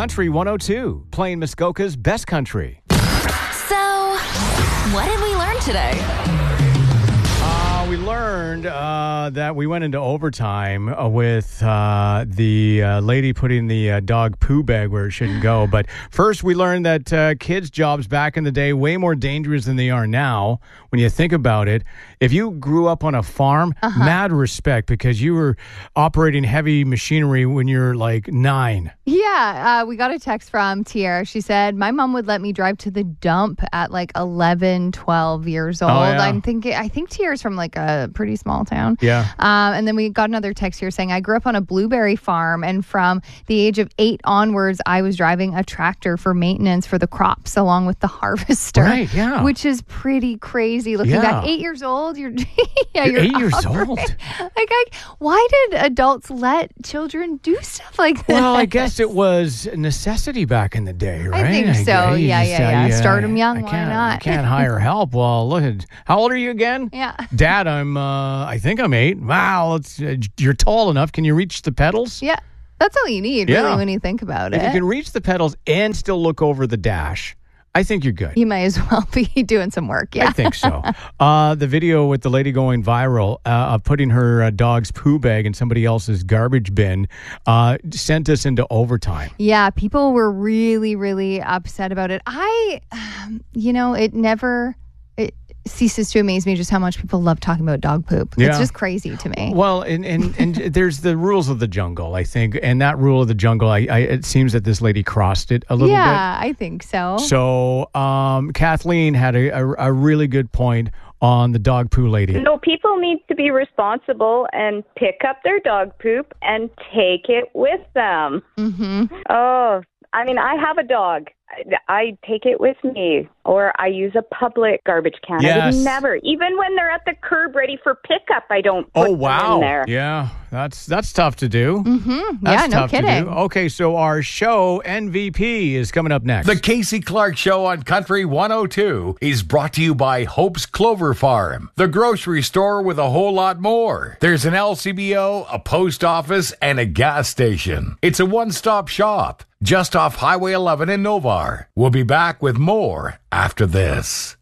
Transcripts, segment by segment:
Country 102, playing Muskoka's best country. So, what did we learn today? We learned that we went into overtime with the lady putting the dog poo bag where it shouldn't go. But first, we learned that kids' jobs back in the day way more dangerous than they are now. When you think about it, if you grew up on a farm, mad respect, because you were operating heavy machinery when you're like 9. Yeah, we got a text from Tier. She said, my mom would let me drive to the dump at like 11, 12 years old. Oh, yeah. I think Tier's from like a pretty small town. Yeah. And then we got another text here saying, I grew up on a blueberry farm, and from the age of 8 onwards, I was driving a tractor for maintenance for the crops along with the harvester. Right, yeah. Which is pretty crazy. Looking back, 8 years old, you're 8 years old. Why did adults let children do stuff like that? Well, I guess it was a necessity back in the day, right? I think so. Yeah. Start them young. Why not? I can't hire help. Well, look at, how old are you again? Yeah. Dad, I think I'm 8. Wow, you're tall enough. Can you reach the pedals? Yeah. That's all you need, really, when you think about it. If you can reach the pedals and still look over the dash, I think you're good. You might as well be doing some work, yeah. I think so. The video with the lady going viral of putting her dog's poo bag in somebody else's garbage bin sent us into overtime. Yeah, people were really, really upset about it. It ceases to amaze me just how much people love talking about dog poop. Yeah. It's just crazy to me. Well, and there's the rules of the jungle, I think. And that rule of the jungle, it seems that this lady crossed it a little bit. Yeah, I think so. So Kathleen had a really good point on the dog poo lady. No, people need to be responsible and pick up their dog poop and take it with them. Mm-hmm. Oh, I mean, I have a dog. I take it with me, or I use a public garbage can. Yes. I would never, even when they're at the curb ready for pickup, I don't put them in there. Yeah, that's tough to do. Mm-hmm. That's yeah, no tough kidding. To do. Okay, so our show MVP is coming up next. The Casey Clark Show on Country 102 is brought to you by Hope's Clover Farm, the grocery store with a whole lot more. There's an LCBO, a post office, and a gas station. It's a one-stop shop just off Highway 11 in Novar. We'll be back with more after this.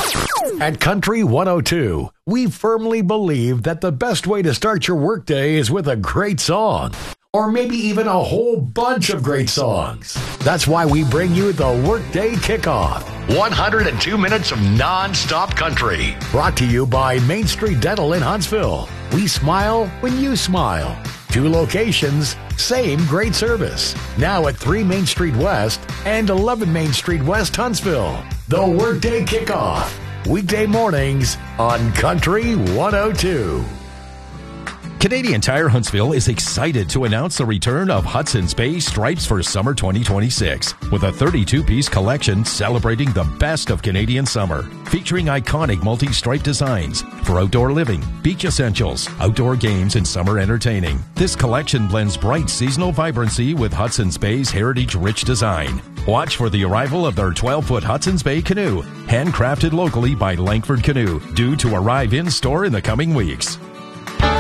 At Country 102, we firmly believe that the best way to start your workday is with a great song. Or maybe even a whole bunch of great songs. That's why we bring you the Workday Kickoff. 102 minutes of non-stop country. Brought to you by Main Street Dental in Huntsville. We smile when you smile. 2 locations, same great service. Now at 3 Main Street West and 11 Main Street West, Huntsville. The Workday Kickoff. Weekday mornings on Country 102. Canadian Tire Huntsville is excited to announce the return of Hudson's Bay Stripes for summer 2026 with a 32-piece collection celebrating the best of Canadian summer, featuring iconic multi-stripe designs for outdoor living, beach essentials, outdoor games, and summer entertaining. This collection blends bright seasonal vibrancy with Hudson's Bay's heritage-rich design. Watch for the arrival of their 12-foot Hudson's Bay canoe, handcrafted locally by Langford Canoe, due to arrive in store in the coming weeks.